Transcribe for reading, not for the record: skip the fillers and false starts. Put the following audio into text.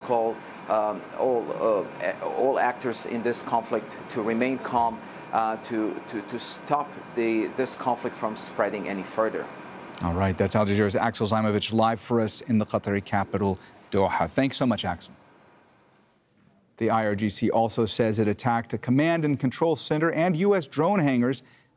call all actors in this conflict to remain calm, to stop this conflict from spreading any further. All right, that's Al Jazeera's Axel Zaimovich live for us in the Qatari capital, Doha. Thanks so much, Axel. The IRGC also says it attacked a command and control center and U.S. drone hangars